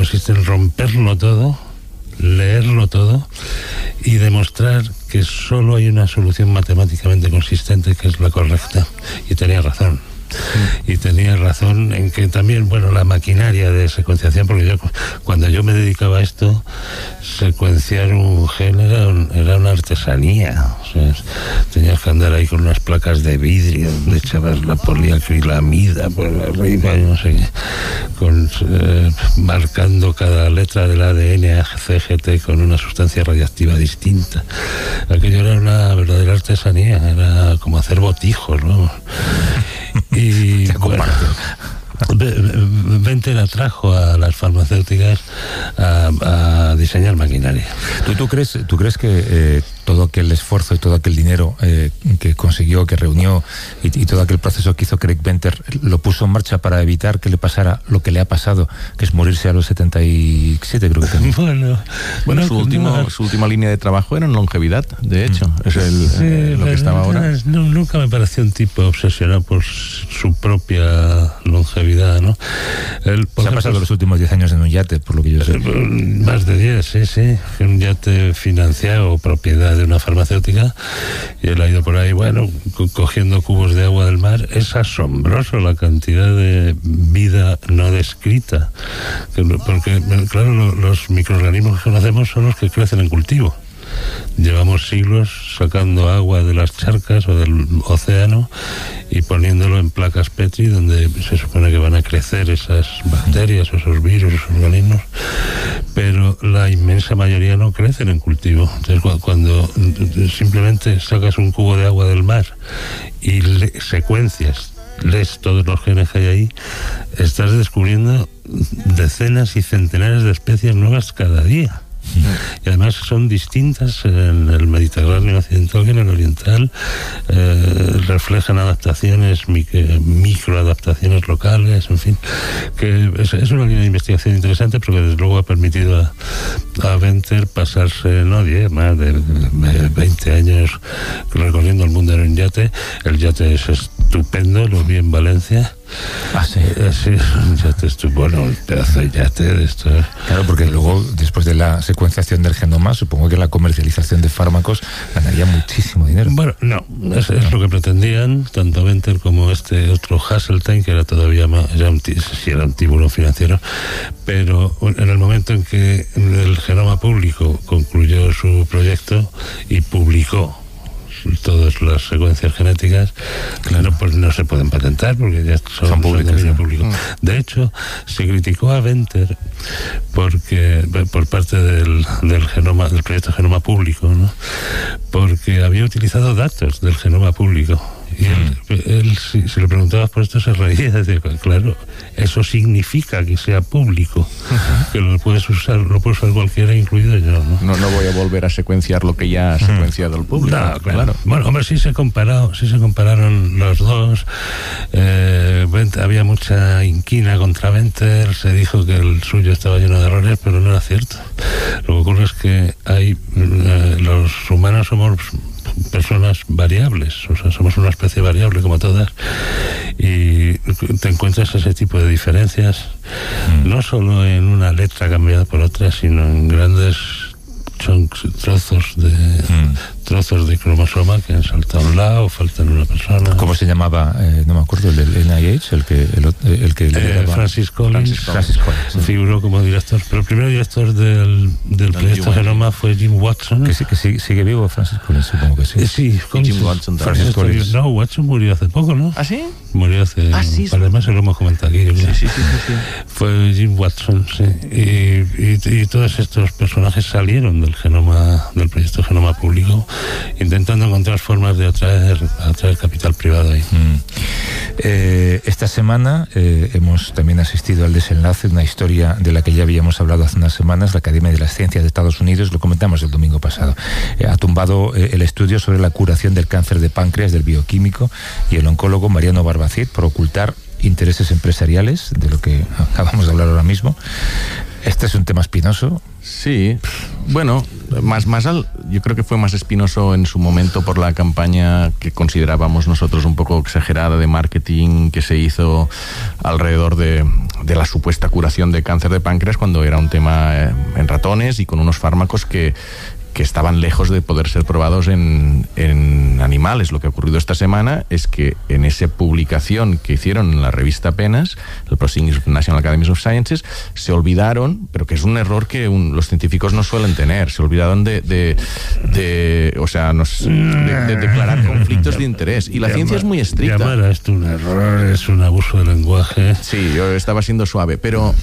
consiste en romperlo todo, leerlo todo y demostrar que solo hay una solución matemáticamente consistente, que es la correcta. Y tenía razón. Y tenía razón en que también, la maquinaria de secuenciación, porque cuando yo me dedicaba a esto, secuenciar un gen era una artesanía. O sea, tenías que andar ahí con unas placas de vidrio, le echabas la poliacrilamida por arriba, no sé qué, marcando cada letra del ADN a CGT con una sustancia radiactiva distinta. Aquello era una verdadera artesanía, era como hacer botijos, ¿no? Y Venter atrajo a las farmacéuticas a diseñar maquinaria. ¿Tú crees que todo aquel esfuerzo y todo aquel dinero que consiguió, que reunió y todo aquel proceso que hizo Craig Venter lo puso en marcha para evitar que le pasara lo que le ha pasado, que es morirse a los 77, creo que también? Bueno, su última línea de trabajo era en longevidad, de hecho. Es lo que estaba ahora. Nunca me pareció un tipo obsesionado por su propia longevidad, ¿no? Se ha pasado los últimos 10 años en un yate, por lo que yo sé. Más de 10, sí. Un yate financiado o propiedad de una farmacéutica, y él ha ido por ahí, cogiendo cubos de agua del mar. Es asombroso la cantidad de vida no descrita, porque claro, los microorganismos que conocemos son los que crecen en cultivo. Llevamos siglos sacando agua de las charcas o del océano y poniéndolo en placas Petri, donde se supone que van a crecer esas bacterias, esos virus, esos organismos, pero la inmensa mayoría no crecen en cultivo. Entonces, cuando simplemente sacas un cubo de agua del mar y secuencias, lees todos los genes que hay ahí, estás descubriendo decenas y centenares de especies nuevas cada día. Y además son distintas en el Mediterráneo occidental que en el oriental. Reflejan adaptaciones, microadaptaciones locales, en fin, que es una línea de investigación interesante, pero que desde luego ha permitido a Venter pasarse, más de 20 años recorriendo el mundo en un yate. El yate es estupendo, lo vi en Valencia. Sí, un yate estupendo, un pedazo de yate de esto. Claro, porque luego, después de la secuenciación del genoma, supongo que la comercialización de fármacos ganaría muchísimo dinero. Es lo que pretendían tanto Venter como este otro Hasseltine, que era todavía más, era un tiburón financiero, pero en el momento en que el Genoma Público concluyó su proyecto y publicó todas las secuencias genéticas, pues no se pueden patentar porque ya son públicas, de dominio público. De hecho, se criticó a Venter porque por parte del proyecto Genoma Público, ¿no? Porque había utilizado datos del Genoma Público. Y él si le preguntabas por esto, se reía. Decía, claro, eso significa que sea público, que lo puede usar cualquiera, incluido yo, ¿no? No voy a volver a secuenciar lo que ya ha secuenciado el público. No, claro. Bueno, hombre, sí se compararon los dos. Había mucha inquina contra Venter, se dijo que el suyo estaba lleno de errores, pero no era cierto. Lo que ocurre es que los humanos somos personas variables, o sea, somos una especie variable como todas, y te encuentras ese tipo de diferencias no solo en una letra cambiada por otra, sino en grandes trozos de cromosoma que han saltado a un lado, faltan una persona. ¿Cómo se llamaba? No me acuerdo, el del NIH, el que Francis Collins. Figuró como director, pero el primer director del proyecto Genoma fue Jim Watson. Que sigue vivo Francis Collins, supongo que sí. Sí, Jim Watson Francis Collins. No, Watson murió hace poco, ¿no? ¿Ah, sí? Murió hace además se lo hemos comentado aquí. Sí. Fue Jim Watson, sí. Y todos estos personajes salieron del proyecto Genoma Público, intentando encontrar formas de atraer capital privado ahí. Esta semana hemos también asistido al desenlace de una historia de la que ya habíamos hablado hace unas semanas. La Academia de las Ciencias de Estados Unidos, lo comentamos el domingo pasado, ha tumbado el estudio sobre la curación del cáncer de páncreas del bioquímico y el oncólogo Mariano Barbacid por ocultar intereses empresariales, de lo que acabamos de hablar ahora mismo. Este es un tema espinoso. Sí, Bueno, yo creo que fue más espinoso en su momento por la campaña que considerábamos nosotros un poco exagerada de marketing que se hizo alrededor de la supuesta curación de cáncer de páncreas, cuando era un tema en ratones y con unos fármacos que estaban lejos de poder ser probados en animales. Lo que ha ocurrido esta semana es que en esa publicación que hicieron en la revista PNAS, el Proceedings of National Academies of Sciences, se olvidaron, pero que es un error que los científicos no suelen tener, se olvidaron de declarar conflictos de interés. Y la ciencia es muy estricta. Llamar a esto un error es un abuso de lenguaje. Sí, yo estaba siendo suave, pero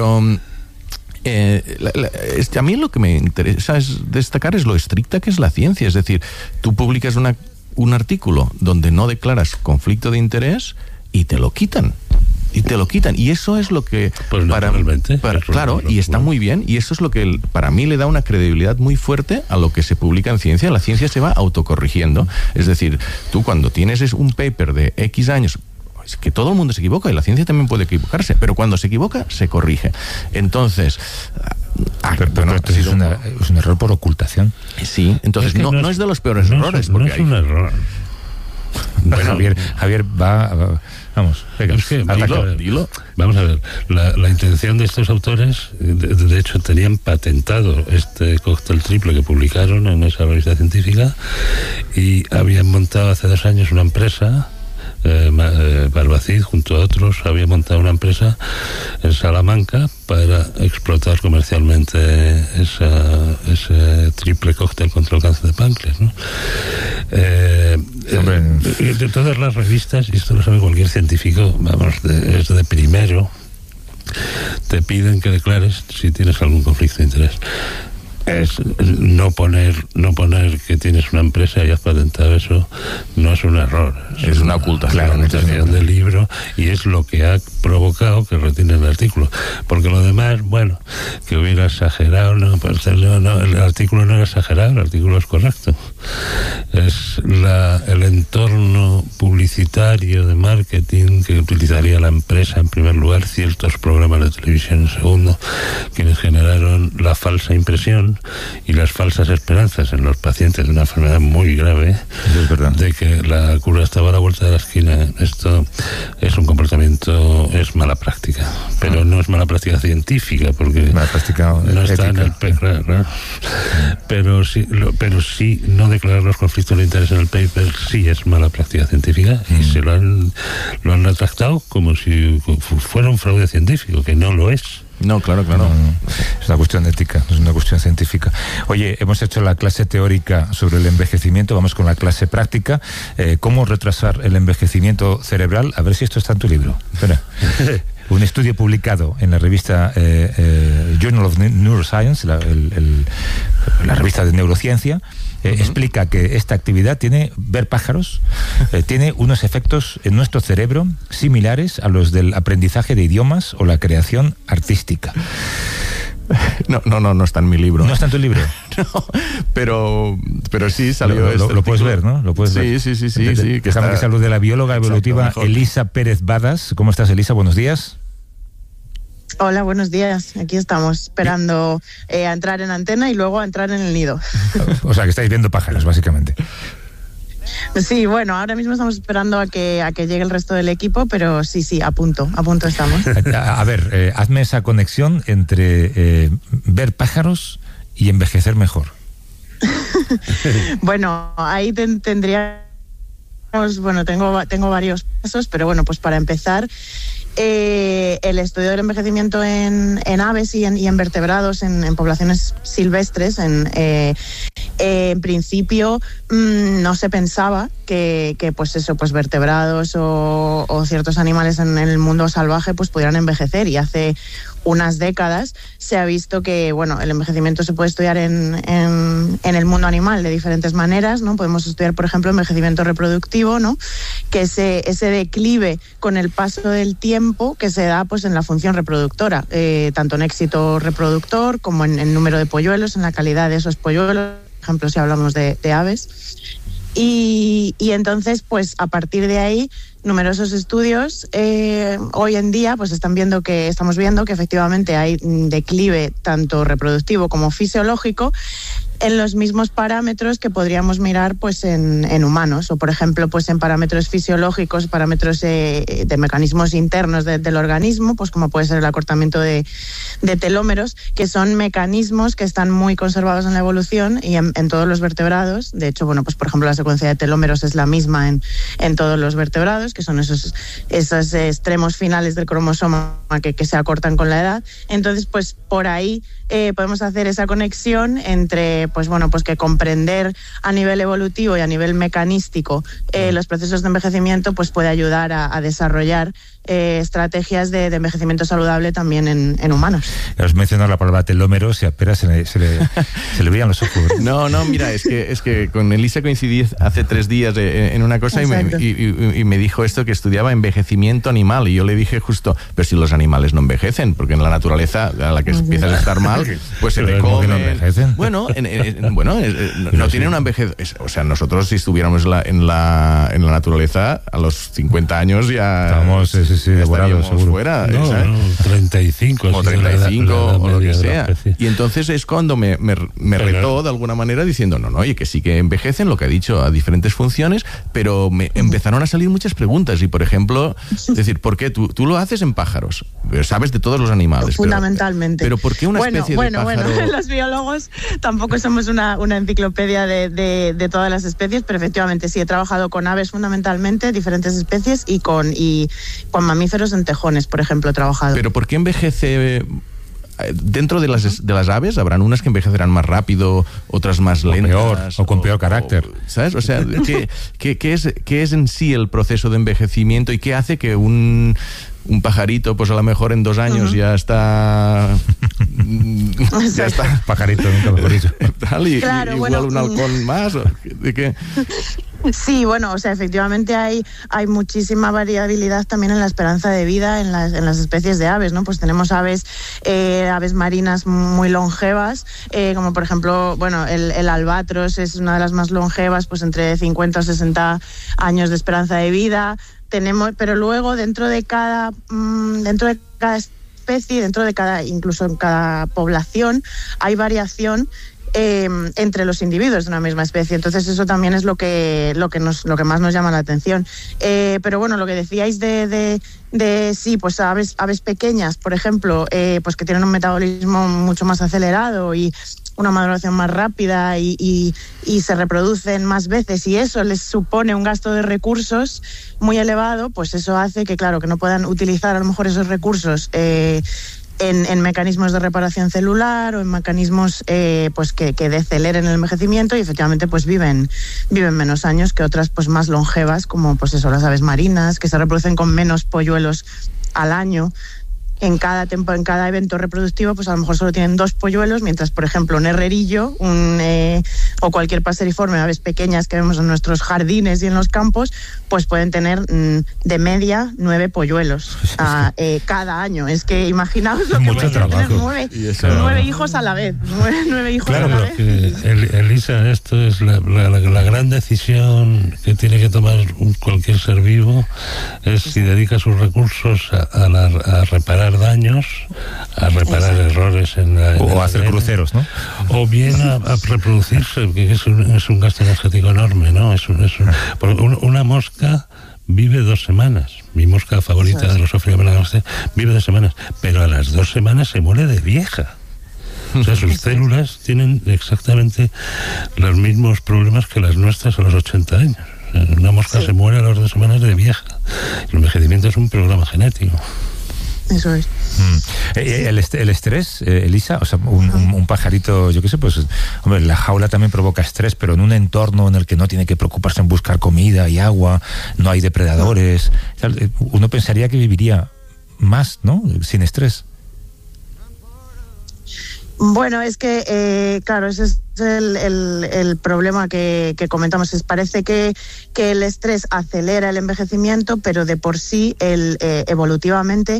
a mí lo que me interesa es destacar es lo estricta que es la ciencia. Es decir, tú publicas un artículo donde no declaras conflicto de interés y te lo quitan. Y eso es lo que claro, y está muy bien, y eso es lo que para mí le da una credibilidad muy fuerte a lo que se publica en ciencia. La ciencia se va autocorrigiendo. Es decir, tú cuando tienes un paper de X años, es que todo el mundo se equivoca y la ciencia también puede equivocarse, pero cuando se equivoca, se corrige. Entonces, es un error por ocultación. Sí, entonces no es de los peores errores. No es un error. Bueno, Javier va vamos, venga, es que, dilo. Vamos a ver, la intención de estos autores, de hecho tenían patentado este cóctel triple que publicaron en esa revista científica, y habían montado hace 2 años una empresa, Barbacid junto a otros había montado una empresa en Salamanca para explotar comercialmente ese triple cóctel contra el cáncer de páncreas, ¿no? De todas las revistas, y esto lo sabe cualquier científico, vamos, es de primero, te piden que declares si tienes algún conflicto de interés. Es no poner que tienes una empresa y has patentado eso, no es un error, es una ocultación del libro, y es lo que ha provocado que retiren el artículo. Porque lo demás, bueno, que hubiera exagerado, no, el artículo no era exagerado, el artículo es correcto. Es el entorno publicitario de marketing que utilizaría la empresa en primer lugar, ciertos programas de televisión en segundo, quienes generaron la falsa impresión y las falsas esperanzas en los pacientes de una enfermedad muy grave, es verdad, de que la cura estaba a la vuelta de la esquina. Esto es un comportamiento, es mala práctica, pero no es mala práctica científica, porque mala práctica no ética. Está en el paper, ¿no? Pero sí no declarar los conflictos de interés en el paper sí es mala práctica científica, y se lo han retractado como si fuera un fraude científico, que no lo es. No, claro. No. Es una cuestión ética, no es una cuestión científica. Oye, hemos hecho la clase teórica sobre el envejecimiento, vamos con la clase práctica. ¿Cómo retrasar el envejecimiento cerebral? A ver si esto está en tu libro. Espera. Un estudio publicado en la revista Journal of Neuroscience, la revista de neurociencia, explica que esta actividad ver pájaros, tiene unos efectos en nuestro cerebro similares a los del aprendizaje de idiomas o la creación artística. No está en mi libro. ¿No está en tu libro? No, pero sí salió lo puedes ver, ¿no? Lo puedes ver. Sí. Que salud de la bióloga evolutiva Elisa Pérez Badas. ¿Cómo estás, Elisa? Buenos días. Hola, buenos días. Aquí estamos esperando a entrar en antena y luego a entrar en el nido. O sea, que estáis viendo pájaros, básicamente. Sí, bueno, ahora mismo estamos esperando a que llegue el resto del equipo, pero sí, a punto estamos. A ver, hazme esa conexión entre ver pájaros y envejecer mejor. Bueno, ahí tendríamos, tengo varios pasos, pero bueno, pues para empezar, el estudio del envejecimiento en aves y en vertebrados, en poblaciones silvestres, en principio no se pensaba que pues vertebrados o ciertos animales en el mundo salvaje pues pudieran envejecer, y hace unas décadas se ha visto que el envejecimiento se puede estudiar en el mundo animal de diferentes maneras, ¿no? Podemos estudiar, por ejemplo, envejecimiento reproductivo, ¿no? Que ese declive con el paso del tiempo que se da pues en la función reproductora, tanto en éxito reproductor como en número de polluelos, en la calidad de esos polluelos, por ejemplo, si hablamos de aves. Y entonces, pues a partir de ahí numerosos estudios hoy en día pues estamos viendo que efectivamente hay declive tanto reproductivo como fisiológico en los mismos parámetros que podríamos mirar pues en humanos, o por ejemplo pues en parámetros fisiológicos, parámetros de mecanismos internos del organismo, pues como puede ser el acortamiento de telómeros, que son mecanismos que están muy conservados en la evolución y en todos los vertebrados. De hecho, bueno, pues por ejemplo la secuencia de telómeros es la misma en todos los vertebrados, que son esos extremos finales del cromosoma que se acortan con la edad. Entonces, pues por ahí podemos hacer esa conexión entre pues que comprender a nivel evolutivo y a nivel mecanístico los procesos de envejecimiento pues puede ayudar a desarrollar estrategias de envejecimiento saludable también en humanos. Has mencionado la palabra telómeros y apenas se le brillan los ojos. No, mira, es que con Elisa coincidí hace 3 días en una cosa y me dijo esto, que estudiaba envejecimiento animal, y yo le dije justo, pero si los animales no envejecen, porque en la naturaleza a la que empiezas a estar mal, pues se te comen. No envejecen. Bueno, no tienen una envejez. O sea, nosotros si estuviéramos en la naturaleza a los 50 años ya estamos devorados, seguro. Fuera, no, 35 o 35 o lo que sea. especie. Y entonces es cuando me retó de alguna manera diciendo, no, oye, que sí que envejecen, lo que ha dicho, a diferentes funciones, pero me empezaron a salir muchas preguntas. Y por ejemplo, es decir, ¿por qué tú lo haces en pájaros? Sabes de todos los animales. Fundamentalmente. Pero ¿por qué una especie de pájaro? Bueno, los biólogos tampoco somos una enciclopedia de todas las especies, pero efectivamente sí he trabajado con aves fundamentalmente, diferentes especies, y con mamíferos en tejones, por ejemplo, he trabajado. Pero ¿por qué envejece? Dentro de las aves habrán unas que envejecerán más rápido, otras más lentas. O con peor carácter. ¿Sabes? O sea, ¿qué es en sí el proceso de envejecimiento y qué hace que un pajarito, pues a lo mejor en 2 años ya está... ya está. Pajarito, nunca mejor dicho. Claro, igual un halcón más. ¿De qué? Sí, bueno, o sea, efectivamente hay muchísima variabilidad también en la esperanza de vida en las especies de aves, ¿no? Pues tenemos aves marinas muy longevas, como por ejemplo, bueno, el albatros es una de las más longevas, pues entre 50 o 60 años de esperanza de vida. Pero luego dentro de cada especie, incluso en cada población, hay variación entre los individuos de una misma especie. Entonces eso también es lo que más nos llama la atención. Pero bueno, lo que decíais de sí, pues aves pequeñas, por ejemplo, pues que tienen un metabolismo mucho más acelerado y una maduración más rápida y se reproducen más veces, y eso les supone un gasto de recursos muy elevado, pues eso hace que, claro, que no puedan utilizar a lo mejor esos recursos en mecanismos de reparación celular o en mecanismos pues que deceleren el envejecimiento, y efectivamente pues viven menos años que otras pues más longevas, como pues eso, las aves marinas, que se reproducen con menos polluelos al año. En cada evento reproductivo, pues a lo mejor solo tienen 2 polluelos, mientras, por ejemplo, un herrerillo o cualquier paseriforme, aves pequeñas que vemos en nuestros jardines y en los campos, pues pueden tener de media 9 polluelos cada año. Es que imaginaos lo que mucho trabajo. Tener 9 hijos a la vez. 9 hijos a la vez. Elisa, esto es la gran decisión que tiene que tomar cualquier ser vivo, es si dedica sus recursos a reparar daños, a reparar errores o a hacer cruceros, ¿no? O bien a reproducirse, que es un gasto energético enorme, ¿no? Una mosca vive 2 semanas. Mi mosca favorita de los Drosophila vive 2 semanas, pero a las 2 semanas se muere de vieja. O sea, sus células tienen exactamente los mismos problemas que las nuestras a los 80 años. Una mosca se muere a las 2 semanas de vieja. El envejecimiento es un programa genético. Eso es. El estrés, Elisa, o sea, un pajarito, yo qué sé, pues, hombre, la jaula también provoca estrés, pero en un entorno en el que no tiene que preocuparse en buscar comida y agua, no hay depredadores, uno pensaría que viviría más, ¿no? Sin estrés. Bueno, es que, claro, ese es el problema que comentamos. Parece que el estrés acelera el envejecimiento, pero de por sí evolutivamente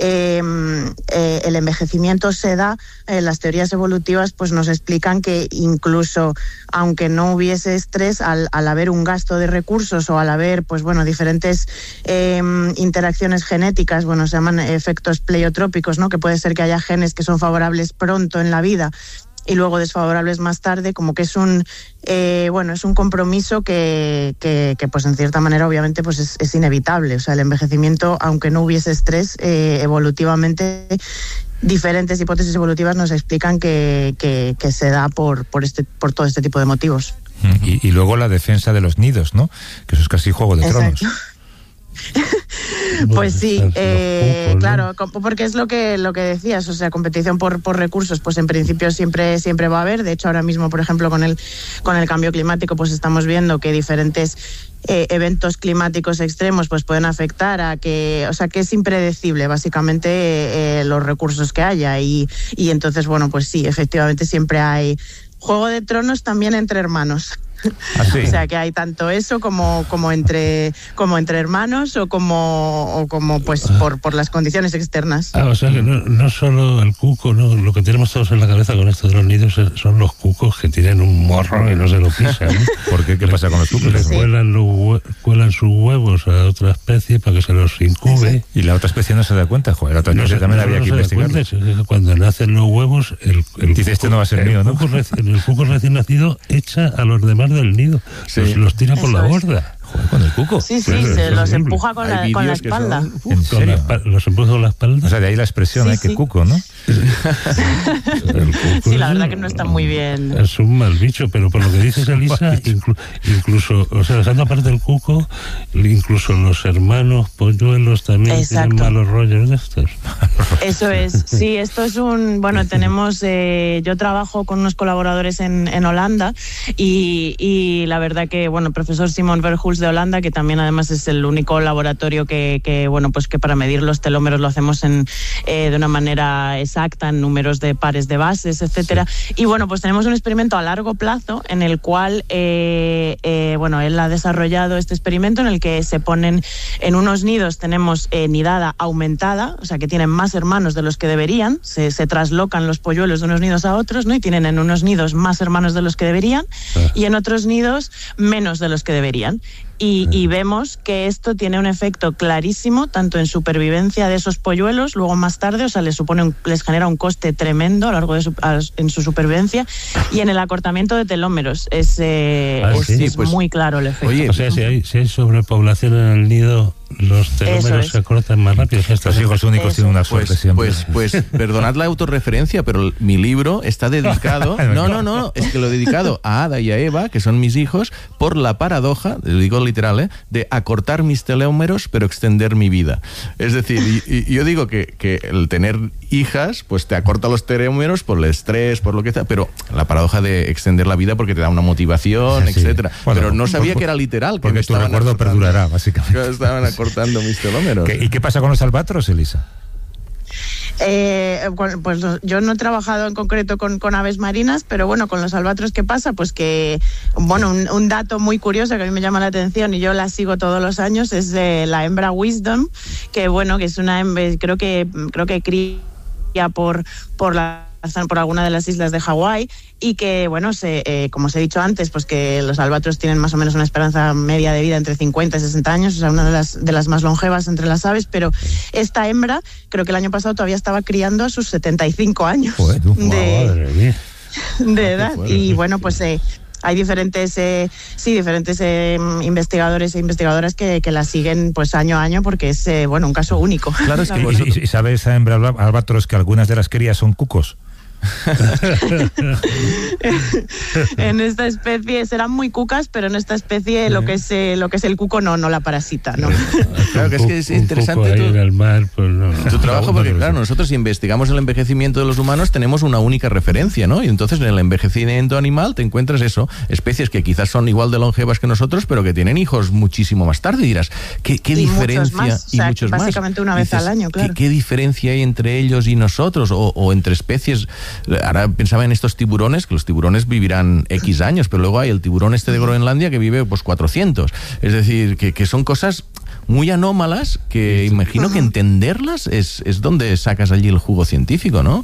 el envejecimiento se da. Las teorías evolutivas pues nos explican que incluso aunque no hubiese estrés, al haber un gasto de recursos o al haber pues bueno diferentes interacciones genéticas, bueno, se llaman efectos pleiotrópicos, ¿no? Que puede ser que haya genes que son favorables pronto en la vida y luego desfavorables más tarde, como que es un compromiso que pues en cierta manera obviamente pues es inevitable. O sea, el envejecimiento, aunque no hubiese estrés, evolutivamente diferentes hipótesis evolutivas nos explican que se da por todo este tipo de motivos. Y luego la defensa de los nidos, ¿no? Que eso es casi Juego de Tronos. Pues sí, claro, porque es lo que decías, o sea, competición por recursos, pues en principio siempre va a haber. De hecho, ahora mismo, por ejemplo, con el cambio climático, pues estamos viendo que diferentes eventos climáticos extremos pues pueden afectar a que, o sea, que es impredecible básicamente los recursos que haya y entonces, bueno, pues sí, efectivamente siempre hay Juego de Tronos también entre hermanos. ¿Así? O sea que hay tanto eso como entre hermanos o como pues por las condiciones externas. O sea que no solo el cuco, no, lo que tenemos todos en la cabeza con esto de los nidos son los cucos que tienen un morro y no se lo pisan, ¿no? ¿Por qué? ¿Qué pasa con los cucos? Sí. Cuelan sus huevos a otra especie para que se los incube. Y la otra especie no se da cuenta, joder, la otra especie también había que investigar. Cuando nacen los huevos, el dice, cuco, este no va a ser mío, ¿no? El cuco recién nacido echa a los demás del nido, sí. los tira por la borda. Joder, con el cuco. Sí, se los empuja con la espalda. Los empuja con la espalda. O sea, de ahí la expresión, que cuco, ¿no? Sí, la verdad que no está muy bien. Es un mal bicho, pero por lo que dices, Elisa, incluso, o sea, dejando aparte el cuco, incluso los hermanos polluelos también tienen malos rollos de estos. Eso es, sí, esto es tenemos, yo trabajo con unos colaboradores en Holanda y la verdad que, el profesor Simon Verhulst de Holanda, que también además es el único laboratorio que para medir los telómeros lo hacemos de una manera exacta en números de pares de bases, etcétera. Sí. Y pues tenemos un experimento a largo plazo en el cual él ha desarrollado este experimento en el que se ponen en unos nidos, tenemos nidada aumentada, o sea que tienen más hermanos de los que deberían, se traslocan los polluelos de unos nidos a otros, ¿no? Y tienen en unos nidos más hermanos de los que deberían y en otros nidos menos de los que deberían. Y vemos que esto tiene un efecto clarísimo tanto en supervivencia de esos polluelos, luego más tarde, o sea, les genera un coste tremendo a lo largo en su supervivencia y en el acortamiento de telómeros. Es muy claro el efecto. Oye, o sea, si hay sobrepoblación en el nido, los telómeros se acortan más rápido. Los hijos únicos tienen una suerte siempre. Pues perdonad la autorreferencia, pero mi libro está dedicado... No, es que lo he dedicado a Ada y a Eva, que son mis hijos, por la paradoja, lo digo literal, de acortar mis telómeros pero extender mi vida. Es decir, y yo digo que el tener hijas pues te acorta los telómeros por el estrés, por lo que sea, pero la paradoja de extender la vida porque te da una motivación, etcétera. Pero no sabía que era literal. Porque tu recuerdo perdurará, básicamente. Que estaban acortando mis telómeros. ¿Y qué pasa con los albatros, Elisa? Pues yo no he trabajado en concreto con aves marinas, pero con los albatros, ¿qué pasa? Pues que, un dato muy curioso que a mí me llama la atención y yo la sigo todos los años es la hembra Wisdom, que es una hembra, creo que cría por alguna de las islas de Hawái y que, como os he dicho antes, pues que los albatros tienen más o menos una esperanza media de vida entre 50 y 60 años, o sea, una de las más longevas entre las aves, pero esta hembra, creo que el año pasado todavía estaba criando a sus 75 años de edad. Y pues hay diferentes investigadores e investigadoras que la siguen pues año a año porque es un caso único. Claro, es que ¿y sabe esa hembra albatros que algunas de las crías son cucos? En esta especie serán muy cucas, pero en esta especie lo que es el cuco no la parasita, ¿no? Claro, que es interesante tu trabajo, porque claro, nosotros si investigamos el envejecimiento de los humanos tenemos una única referencia, ¿no? Y entonces en el envejecimiento animal te encuentras especies que quizás son igual de longevas que nosotros, pero que tienen hijos muchísimo más tarde, y dirás, ¿qué diferencia? Muchos más, básicamente una vez al año, claro. ¿Qué diferencia hay entre ellos y nosotros, o entre especies Ahora pensaba en estos tiburones, que los tiburones vivirán X años, pero luego hay el tiburón este de Groenlandia que vive pues 400. Es decir, que son cosas muy anómalas que imagino que entenderlas es donde sacas allí el jugo científico, ¿no?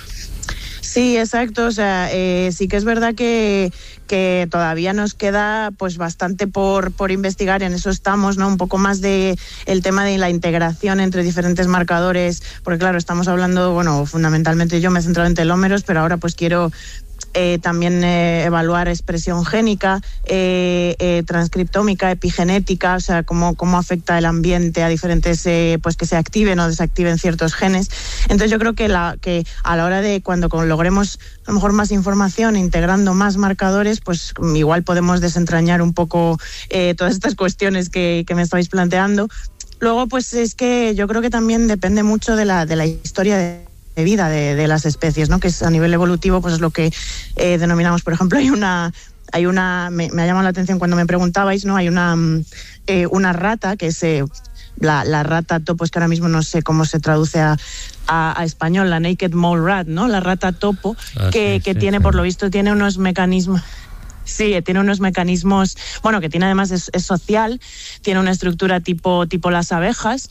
Sí, exacto. O sea, sí que es verdad que todavía nos queda pues bastante por investigar. En eso estamos, ¿no? Un poco más de el tema de la integración entre diferentes marcadores, porque claro, estamos hablando, bueno, fundamentalmente yo me he centrado en telómeros, pero ahora pues quiero también evaluar expresión génica, transcriptómica, epigenética, o sea, cómo afecta el ambiente a diferentes, pues que se activen o desactiven ciertos genes. Entonces yo creo que a la hora de cuando logremos a lo mejor más información, integrando más marcadores, pues igual podemos desentrañar un poco todas estas cuestiones que me estabais planteando. Luego, pues es que yo creo que también depende mucho de la historia de vida de las especies, ¿no? Que es a nivel evolutivo, pues es lo que denominamos, por ejemplo, hay una me ha llamado la atención cuando me preguntabais, ¿no? Hay una rata que es la rata topo, es que ahora mismo no sé cómo se traduce a español, la naked mole rat, ¿no? La rata topo, que tiene, por lo visto, tiene unos mecanismos. Sí, tiene unos mecanismos, bueno, que tiene además es social, tiene una estructura tipo las abejas,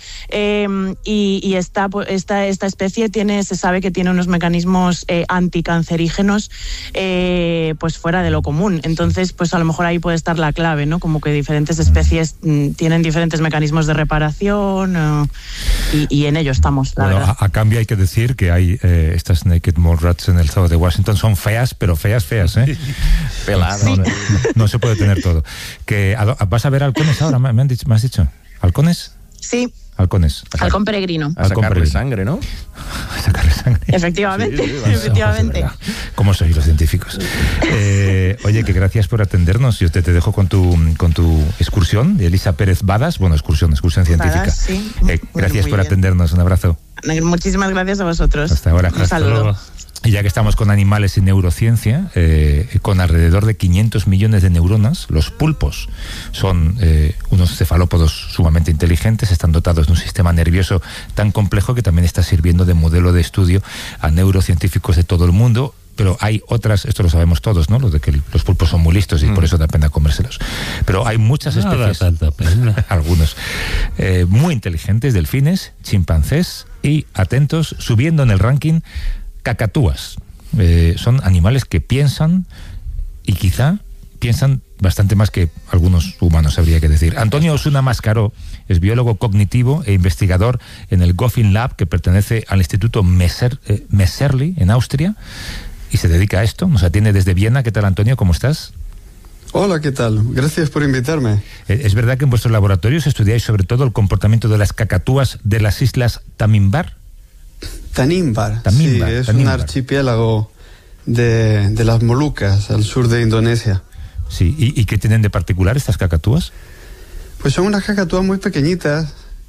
y esta especie se sabe que tiene unos mecanismos anticancerígenos pues fuera de lo común. Entonces, pues a lo mejor ahí puede estar la clave, ¿no? Como que diferentes especies tienen diferentes mecanismos de reparación, y en ello estamos, la verdad. A cambio hay que decir que hay estas naked mole rats en el zoo de Washington, son feas, pero feas, ¿eh? Peladas. No se puede tener todo. ¿Vas a ver halcones ahora? ¿Me has dicho? ¿Halcones? Sí. Halcones. Halcón peregrino. A sacarle sangre, ¿no? A sacarle sangre. Efectivamente, Sí, efectivamente. ¿Cómo sois los científicos? Oye, que gracias por atendernos. Yo te dejo con tu excursión de Elisa Pérez Badas. Bueno, excursión científica. Badas, sí. Gracias por bien. atendernos. Un abrazo. Muchísimas gracias a vosotros. Hasta ahora. Un saludo. Y ya que estamos con animales y neurociencia, con alrededor de 500 millones de neuronas, los pulpos son unos cefalópodos sumamente inteligentes, están dotados de un sistema nervioso tan complejo que también está sirviendo de modelo de estudio a neurocientíficos de todo el mundo. Pero hay otras, esto lo sabemos todos, ¿no? Lo de que los pulpos son muy listos y por eso da pena comérselos. Pero hay muchas especies, tanta pena. algunos, muy inteligentes, delfines, chimpancés y, atentos, subiendo en el ranking, cacatúas. Son animales que piensan y quizá piensan bastante más que algunos humanos, habría que decir. Antonio Osuna Mascaró es biólogo cognitivo e investigador en el Goffin Lab, que pertenece al Instituto Messerli en Austria, y se dedica a esto. Nos atiende desde Viena. ¿Qué tal, Antonio? ¿Cómo estás? Hola, ¿qué tal? Gracias por invitarme. ¿Es verdad que en vuestros laboratorios estudiáis sobre todo el comportamiento de las cacatúas de las islas Tanimbar? Tanimbar, sí, es un archipiélago de las Molucas, al sur de Indonesia. Sí, ¿y qué tienen de particular estas cacatúas? Pues son unas cacatúas muy pequeñitas,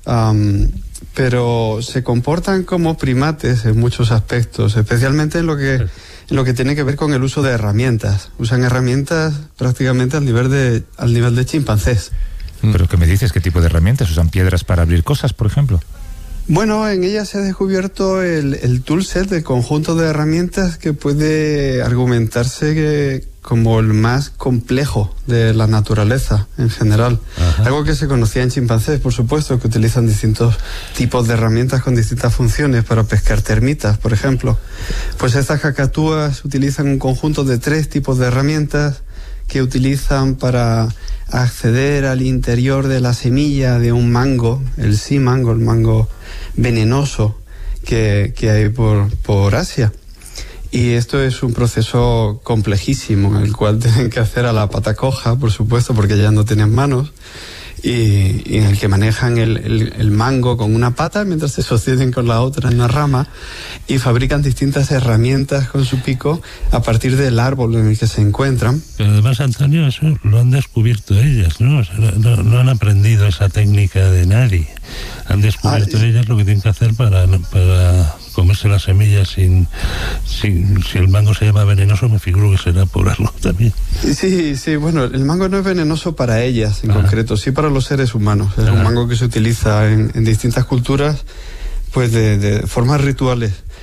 pero se comportan como primates en muchos aspectos, especialmente en lo que tiene que ver con el uso de herramientas. Usan herramientas prácticamente al nivel de chimpancés. ¿Pero qué me dices? ¿Qué tipo de herramientas? ¿Usan piedras para abrir cosas, por ejemplo? Bueno, en ella se ha descubierto el toolset, el conjunto de herramientas que puede argumentarse como el más complejo de la naturaleza en general. Ajá. Algo que se conocía en chimpancés, por supuesto, que utilizan distintos tipos de herramientas con distintas funciones para pescar termitas, por ejemplo. Pues estas cacatúas utilizan un conjunto de 3 tipos de herramientas que utilizan para acceder al interior de la semilla de un mango, el sea mango, el mango venenoso que hay por Asia. Y esto es un proceso complejísimo, en el cual tienen que hacer a la pata coja, por supuesto, porque ya no tienen manos, y en el que manejan el mango con una pata mientras se sostienen con la otra en una rama, y fabrican distintas herramientas con su pico a partir del árbol en el que se encuentran. Pero además, Antonio, eso lo han descubierto ellas, ¿no? O sea, no han aprendido esa técnica de nadie. Han descubierto ellas lo que tienen que hacer para comerse las semillas si el mango se llama venenoso, me figuro que será por algo también. Sí, bueno, el mango no es venenoso para ellas en concreto, sí para los seres humanos. Es un mango que se utiliza en distintas culturas, pues de formas rituales.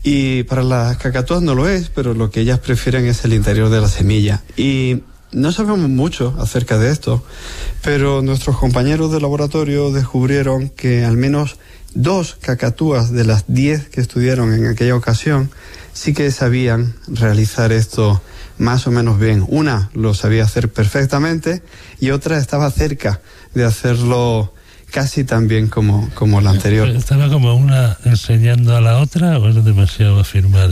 Y para las cacatúas no lo es, pero lo que ellas prefieren es el interior de la semilla. Y no sabemos mucho acerca de esto, pero nuestros compañeros de laboratorio descubrieron que al menos 2 cacatúas de las 10 que estudiaron en aquella ocasión sí que sabían realizar esto más o menos bien. Una lo sabía hacer perfectamente y otra estaba cerca de hacerlo casi tan bien como la anterior. ¿Estaba como una enseñando a la otra o es demasiado afirmado?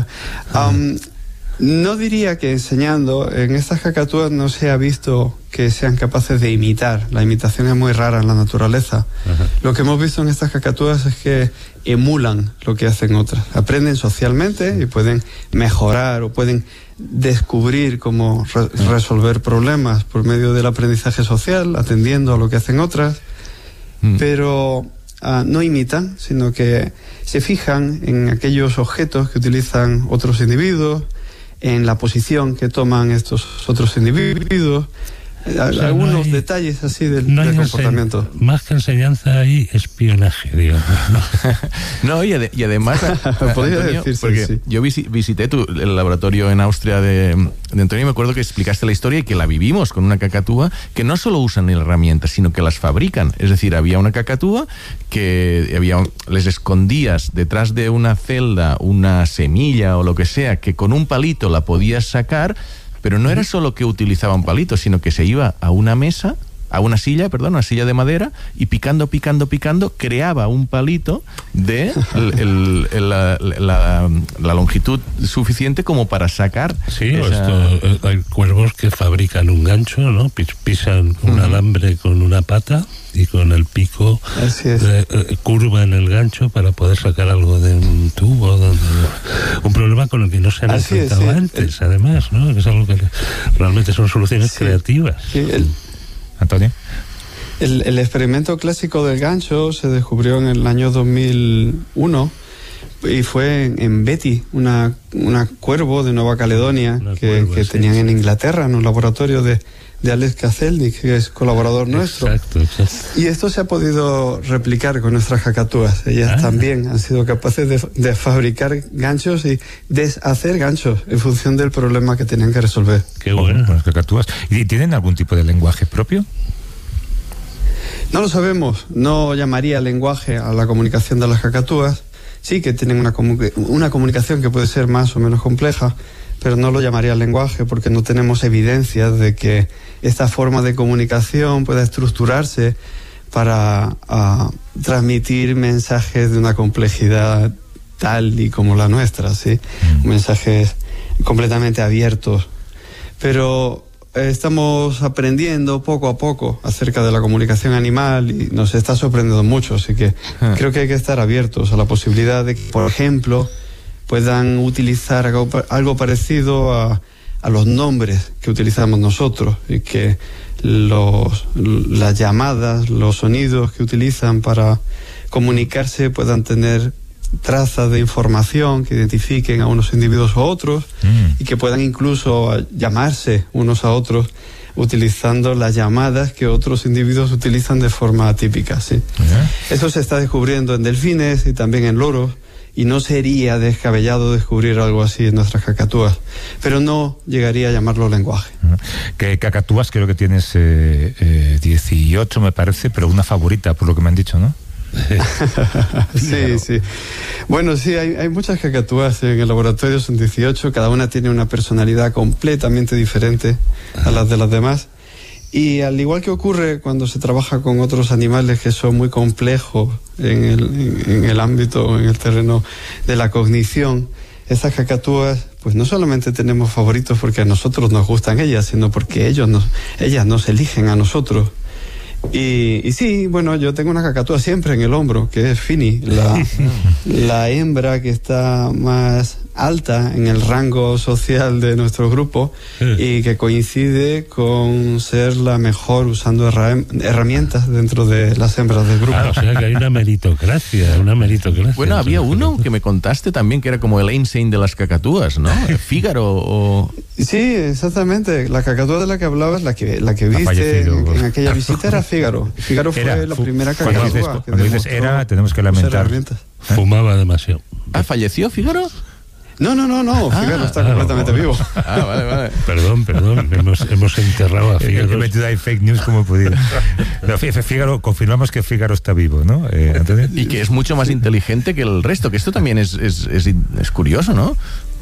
No diría que enseñando. En estas cacatúas no se ha visto que sean capaces de imitar. La imitación es muy rara en la naturaleza. Ajá. Lo que hemos visto en estas cacatúas es que emulan lo que hacen otras. Aprenden socialmente y pueden mejorar o pueden descubrir cómo resolver problemas por medio del aprendizaje social, atendiendo a lo que hacen otras. Pero no imitan, sino que se fijan en aquellos objetos que utilizan otros individuos, en la posición que toman estos otros individuos, algunos detalles así del comportamiento. Más que enseñanza hay espionaje, digamos. No, y además, podría Antonio, decirse, porque sí. yo visité el laboratorio en Austria de Antonio y me acuerdo que explicaste la historia y que la vivimos con una cacatúa que no solo usan herramientas, sino que las fabrican. Es decir, había una cacatúa que les escondías detrás de una celda una semilla o lo que sea, que con un palito la podías sacar. Pero no era solo que utilizaban palitos, sino que se iba a una una silla de madera y picando, creaba un palito de la longitud suficiente como para sacar. Sí, hay cuervos que fabrican un gancho, ¿no? Pisan un alambre con una pata y con el pico curvan el gancho para poder sacar algo de un tubo. Un problema con el que no se han enfrentado antes, además, ¿no? Que es algo que realmente son soluciones creativas. Sí, Antonio. El experimento clásico del gancho se descubrió en el año 2001 y fue en Betty, una cuervo de Nueva Caledonia que tenían en Inglaterra, en un laboratorio de Alex Kazelnik, que es colaborador nuestro. Exacto. Y esto se ha podido replicar con nuestras cacatúas. Ellas también han sido capaces de fabricar ganchos y deshacer ganchos en función del problema que tenían que resolver. Qué bueno. Con las cacatúas. ¿Y tienen algún tipo de lenguaje propio? No lo sabemos. No llamaría lenguaje a la comunicación de las cacatúas. Sí que tienen una comunicación que puede ser más o menos compleja, pero no lo llamaría lenguaje porque no tenemos evidencias de que esta forma de comunicación pueda estructurarse para transmitir mensajes de una complejidad tal y como la nuestra, ¿sí? Mensajes completamente abiertos. Pero estamos aprendiendo poco a poco acerca de la comunicación animal y nos está sorprendiendo mucho, así que creo que hay que estar abiertos a la posibilidad de que, por ejemplo, puedan utilizar algo parecido a los nombres que utilizamos nosotros y que las llamadas, los sonidos que utilizan para comunicarse puedan tener trazas de información que identifiquen a unos individuos o otros y que puedan incluso llamarse unos a otros utilizando las llamadas que otros individuos utilizan de forma atípica, ¿sí? Eso se está descubriendo en delfines y también en loros. Y no sería descabellado descubrir algo así en nuestras cacatúas, pero no llegaría a llamarlo lenguaje. Que cacatúas creo que tienes 18 me parece, pero una favorita por lo que me han dicho, ¿no? Sí. Bueno, sí, hay muchas cacatúas en el laboratorio, son 18, cada una tiene una personalidad completamente diferente a las de las demás. Y al igual que ocurre cuando se trabaja con otros animales que son muy complejos en el ámbito, en el terreno de la cognición, estas cacatúas, pues no solamente tenemos favoritos porque a nosotros nos gustan ellas, sino porque ellas nos eligen a nosotros. Y sí, bueno, yo tengo una cacatúa siempre en el hombro, que es Fini, la hembra que está más alta en el rango social de nuestro grupo y que coincide con ser la mejor usando herramientas dentro de las hembras del grupo. O sea que hay una meritocracia. Bueno, había uno que me contaste también que era como el Einstein de las cacatúas, ¿no? Fígaro o... Sí, exactamente. La cacatúa de la que hablabas, la que viste en aquella visita era Fígaro. Fígaro fue la primera cacatúa. Cuando dices era, tenemos que lamentar Fumaba demasiado. ¿Falleció Fígaro? No, Fígaro está completamente vivo. Vale. Perdón, hemos enterrado a Fígaro. He metido ahí fake news como he podido. No, Fígaro, confirmamos que Fígaro está vivo, ¿no? Antonio. Y que es mucho más inteligente que el resto, que esto también es curioso, ¿no?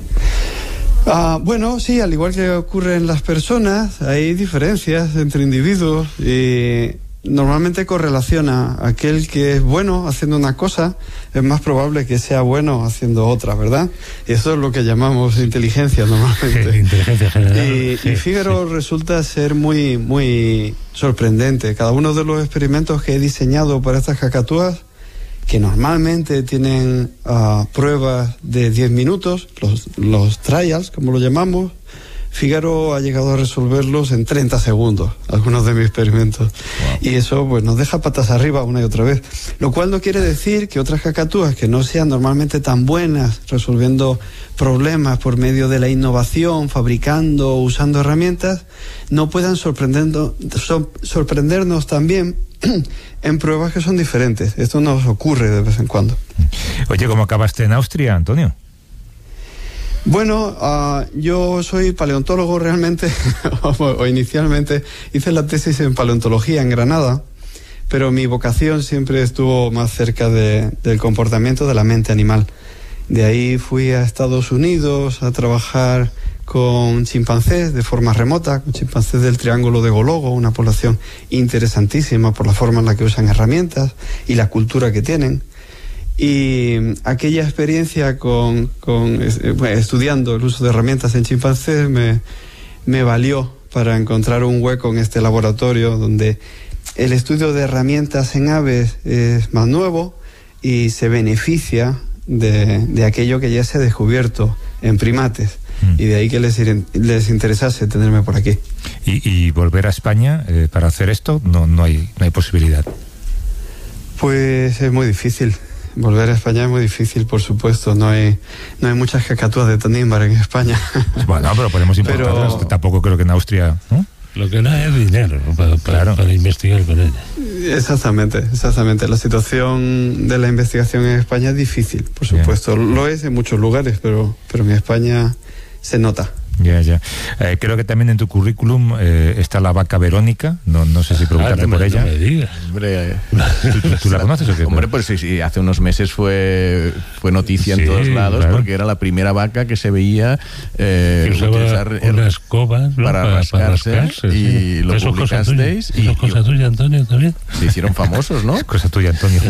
Bueno, sí, al igual que ocurre en las personas, hay diferencias entre individuos y normalmente correlaciona aquel que es bueno haciendo una cosa, es más probable que sea bueno haciendo otra, ¿verdad? Y eso es lo que llamamos inteligencia normalmente. Inteligencia general. Y Fígaro resulta ser muy, muy sorprendente. Cada uno de los experimentos que he diseñado para estas cacatúas, que normalmente tienen pruebas de 10 minutos, los trials, como lo llamamos, Fígaro ha llegado a resolverlos en 30 segundos, algunos de mis experimentos. Wow. Y eso pues nos deja patas arriba una y otra vez. Lo cual no quiere decir que otras cacatúas que no sean normalmente tan buenas resolviendo problemas por medio de la innovación, fabricando, usando herramientas, no puedan sorprendernos también en pruebas que son diferentes. Esto nos ocurre de vez en cuando. Oye, ¿cómo acabaste en Austria, Antonio? Bueno, yo soy paleontólogo realmente, o inicialmente hice la tesis en paleontología en Granada, pero mi vocación siempre estuvo más cerca del comportamiento de la mente animal. De ahí fui a Estados Unidos a trabajar con chimpancés de forma remota, con chimpancés del Triángulo de Gologo, una población interesantísima por la forma en la que usan herramientas y la cultura que tienen. Y aquella experiencia estudiando el uso de herramientas en chimpancés me valió para encontrar un hueco en este laboratorio donde el estudio de herramientas en aves es más nuevo y se beneficia de aquello que ya se ha descubierto en primates. Y de ahí que les interesase tenerme por aquí. ¿Y volver a España para hacer esto? No hay posibilidad. Pues es muy difícil. Volver a España es muy difícil, por supuesto. No hay muchas cacatúas de Tanimbar en España. Bueno, pero podemos importarlas. Tampoco creo que en Austria, ¿no? Lo que no hay es dinero para investigar con ella. Exactamente. La situación de la investigación en España es difícil, por supuesto. Bien. Lo es en muchos lugares, pero en España se nota. Ya. Creo que también en tu currículum está la vaca Verónica. No sé si preguntarte por ella. No me digas. Hombre, ¿Tú la conoces o qué? Hombre, pues sí, hace unos meses fue noticia en todos lados, claro. Porque era la primera vaca que se veía utilizar una escoba, ¿no? para rascarse, y lo eso publicasteis. ¿Es cosa tuya, Antonio, también? Se hicieron famosos, ¿no? Es cosa tuya, Antonio.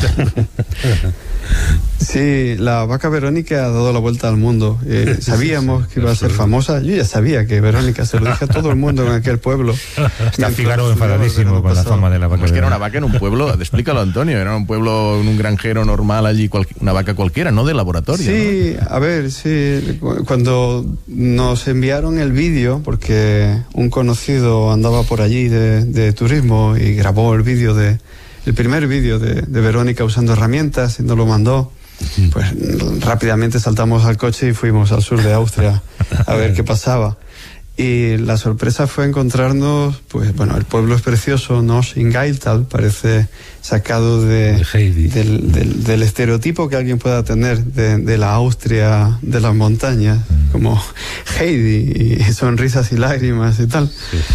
Sí, la vaca Verónica ha dado la vuelta al mundo. Sabíamos que iba a ser famosa. Yo ya sabía que Verónica, se lo dije a todo el mundo en aquel pueblo. Está Fígaro enfadadísimo con la fama de la vaca. Es que era una vaca en un pueblo, explícalo, Antonio, era un pueblo, en un granjero normal allí, una vaca cualquiera, no de laboratorio. Sí, ¿no? A ver, sí, cuando nos enviaron el vídeo, porque un conocido andaba por allí de turismo y grabó el primer vídeo de Verónica usando herramientas y nos lo mandó. Pues rápidamente saltamos al coche y fuimos al sur de Austria a ver qué pasaba. Y la sorpresa fue encontrarnos, pues bueno, el pueblo es precioso, Nosh in Gailtal, parece sacado del estereotipo que alguien pueda tener de la Austria de las montañas, como Heidi, y sonrisas y lágrimas y tal.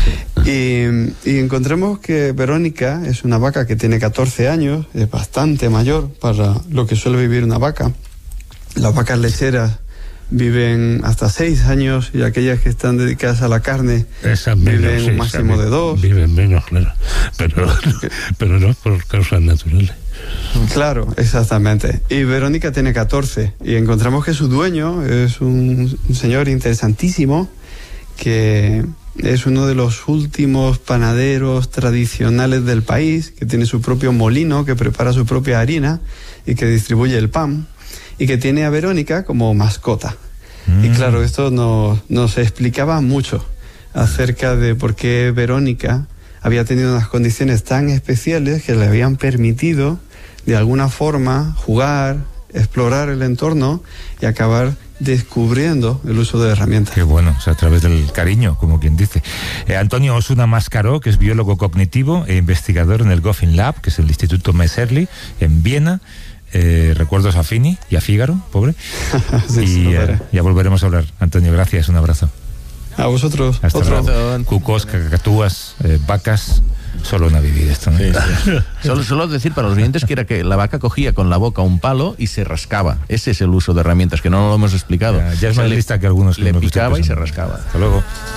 Y encontremos que Verónica es una vaca que tiene 14 años, es bastante mayor para lo que suele vivir una vaca. Las vacas lecheras viven hasta 6 años y aquellas que están dedicadas a la carne viven un máximo de 2. Viven menos, claro. Pero no por causas naturales. Claro, exactamente. Y Verónica tiene 14 y encontramos que su dueño es un señor interesantísimo que es uno de los últimos panaderos tradicionales del país, que tiene su propio molino, que prepara su propia harina y que distribuye el pan, y que tiene a Verónica como mascota. Y claro, esto nos explicaba mucho acerca de por qué Verónica había tenido unas condiciones tan especiales que le habían permitido de alguna forma jugar, explorar el entorno y acabar descubriendo el uso de herramientas. Qué bueno, o sea, a través del cariño, como quien dice. Antonio Osuna Mascaró, que es biólogo cognitivo e investigador en el Goffin Lab, que es el Instituto Messerli, en Viena. recuerdos a Fini y a Fígaro, pobre. Sí, Y ya volveremos a hablar. Antonio, gracias, un abrazo. A vosotros. Hasta otro. luego. Cucos, cacatúas, vacas, solo una vivir esto, ¿no? Sí, sí. Solo decir para los oyentes que era que la vaca cogía con la boca un palo y se rascaba. Ese es el uso de herramientas, que no lo hemos explicado. Ya es más lista que algunos que le me lo estoy picaba y se pensando. rascaba. Hasta luego.